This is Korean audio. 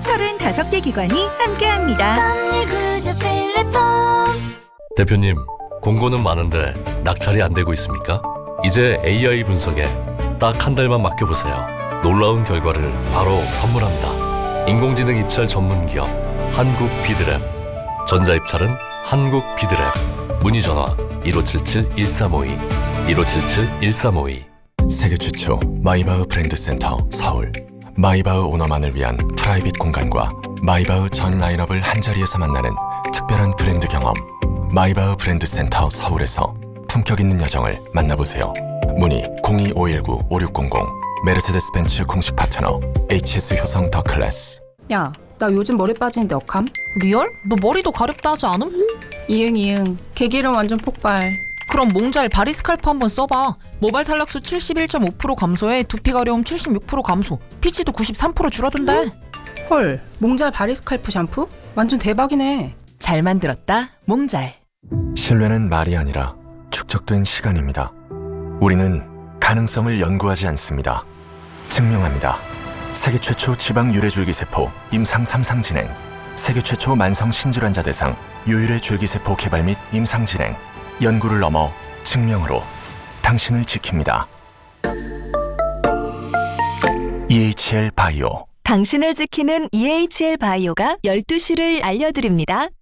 35개 기관이 함께합니다. 대표님, 공고는 많은데 낙찰이 안 되고 있습니까? 이제 AI 분석에 딱 한 달만 맡겨보세요. 놀라운 결과를 바로 선물합니다. 인공지능 입찰 전문 기업 한국 비드랩. 전자입찰은 한국 비드랩. 문의 전화 1577-1352 1577-1352. 세계 최초 마이바흐 브랜드 센터 서울. 마이바흐 오너만을 위한 프라이빗 공간과 마이바흐 전 라인업을 한자리에서 만나는 특별한 브랜드 경험. 마이바흐 브랜드 센터 서울에서 품격 있는 여정을 만나보세요. 문의 02-519-5600. 메르세데스 벤츠 공식 파트너 HS 효성 더 클래스. 야, 나 요즘 머리 빠지는데 억함? 리얼? 너 머리도 가렵다 하지 않음? 이응 개기름 완전 폭발. 그럼 몽잘 바리스칼프 한번 써봐. 모발 탈락수 71.5% 감소에 두피 가려움 76% 감소, 피지도 93% 줄어든대. 헐, 몽잘 바리스칼프 샴푸? 완전 대박이네. 잘 만들었다, 몽잘. 신뢰는 말이 아니라 축적된 시간입니다. 우리는 가능성을 연구하지 않습니다. 증명합니다. 세계 최초 지방 유래 줄기세포 임상 3상 진행. 세계 최초 만성 신질환자 대상 유일의 줄기세포 개발 및 임상 진행. 연구를 넘어 증명으로 당신을 지킵니다. EHL 바이오. 당신을 지키는 EHL 바이오가 12시를 알려드립니다.